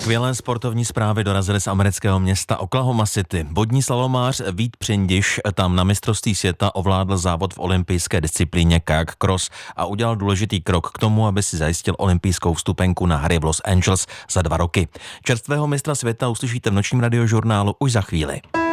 Skvělé sportovní zprávy dorazily z amerického města Oklahoma City. Vodní slalomář Vít Přindiš tam na mistrovství světa ovládl závod v olympijské disciplíně kayak cross a udělal důležitý krok k tomu, aby si zajistil olympijskou vstupenku na hry v Los Angeles za 2 roky. Čerstvého mistra světa uslyšíte v nočním radiožurnálu už za chvíli.